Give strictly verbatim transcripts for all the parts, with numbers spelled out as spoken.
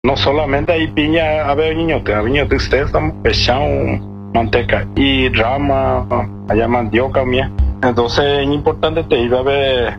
no solamente hay piña, a ver, niño, te niño, te ustedes estamos pesando manteca y rama, allá mandioca, mía. Entonces es importante te iba a ver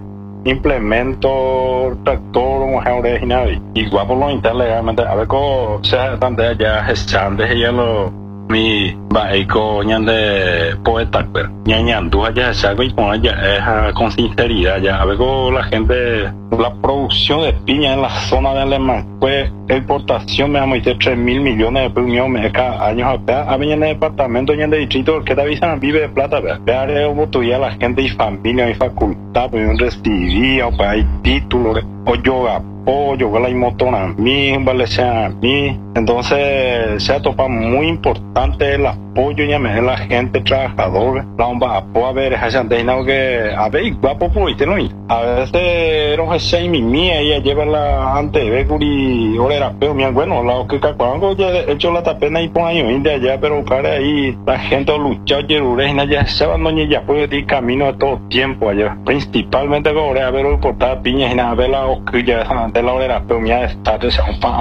implemento, tractor, mujer original y guapo lo legalmente, a ver cómo se donde allá gestante ya lo mi baico ñande poeta pero ñañandu allá saco y con allá es con sinceridad ya a ver cómo la gente la producción de piña en la zona de Alemán pues exportación me amo de tres mil millones de pesos me cada años acá a mí en el departamento en el distrito que te avisan vive de plata vea vea oportunidad la gente y familia y facultad pues recibía o para hay títulos o yoga apoyo, que la imotona a mí, vale sea a mí. Entonces se ha topado muy importante el apoyo y a la gente trabajadora. La bomba apoya a ver, es antes que a ver, guapo por este no. A veces era un seis mi mía ella lleva la ante de curi orera pero mi bueno, la que cuando ya hecho la tapena y pon años de allá, pero para ahí la gente luchó y ya se van no ya puede ir camino a todo tiempo allá. Principalmente ahora a ver cortar piñas y a ver la oscilla de la orera pero mía está de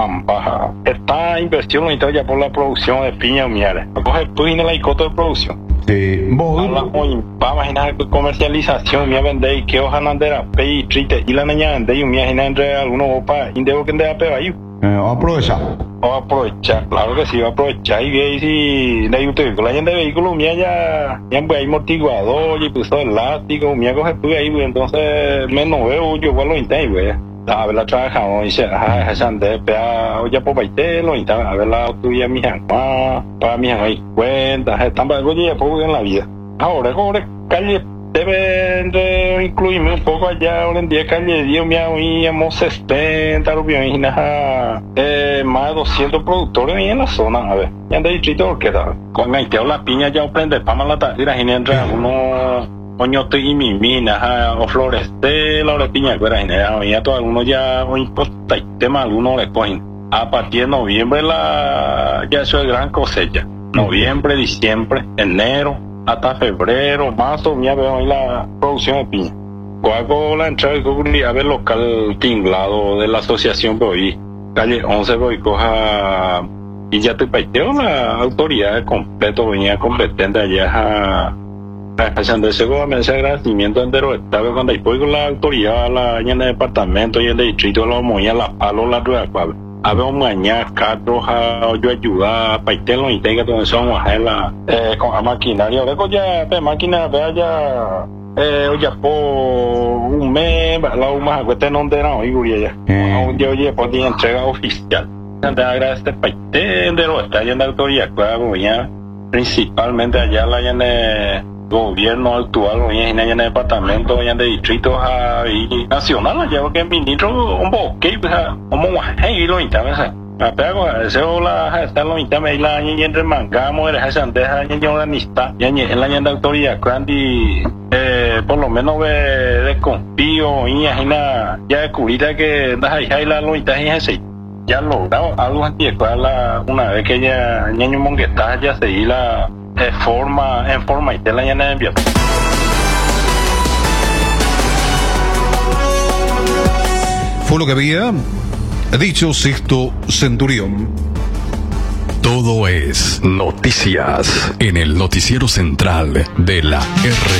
baja. Esta inversión y todo ya por la producción de piña miales. Coge pues en la icoto de producción. Sí, vos va imaginar comercialización me vender y que ojalá andera pay triste y la niña vender y me imagina entre algunos opa indebo que andera pero ahí eh, aprovecha o aprovechar claro que sí va a aprovechar y ve si de usted con la gente de vehículo mía ya ya pues hay amortiguador y puso elástico mía coge pues ahí entonces menos veo yo igual lo intento güey a ver la trabajamos y se ah esa ande pea ya por baite lo intenta a ver la tuya mi mamá para mi mamá y cuenta están para algo ya poco en la vida ahora ahora calle deben de incluirme un poco allá ahora en día calle Dios mío y hemos setenta rupias y nada eh, más de doscientos productores ahí en la zona a ver ya en el distrito que da con el que la piña ya prende para la tarde y entra uno coño y mi mina o flores de la piña que era generado ya todo algunos ya o imposta y tema algunos le cogen a partir de noviembre la ya eso es gran cosecha noviembre diciembre enero hasta febrero marzo ya veo ahí la producción de piña hago la entrada de a ver local tinglado de la asociación que hoy calle once voy coja y ya te paiteo la autoridad completo venía competente allá haciendo ese agradecimiento entero estaba cuando hay con la autoridad la en el departamento y el distrito lo movía la palo la rueda a ver mañana carros a yo ayudar paitelo y tenga todo eso a la eh, con la maquinaria ahora ya de máquina vea ya eh ya por un mes la más que te no te no y ya un día oye por día entrega oficial antes agradecer paitelo está en la autoridad claro ya principalmente allá la en el gobierno actual hoy en el departamento hoy en el distrito y nacional ya que ministro un bosque como un lo interesa a pego eso la está lo interesa la y entre mangamos era esa anteja y una amistad y en la en la autoridad grande eh por lo menos de de confío y imagina ya descubrida que ahí la lo interesa ya logrado algo anticual una vez que ya ñaño mongueta ya seguí la de forma en forma y te la llena de envío. Fue lo que había dicho Sixto Centurión. Todo es noticias en el noticiero central de la R